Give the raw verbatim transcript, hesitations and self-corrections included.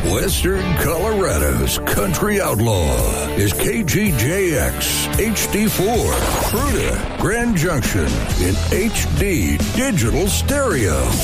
Western Colorado's country outlaw is K G J X H D four, Fruita, Grand Junction in H D digital stereo.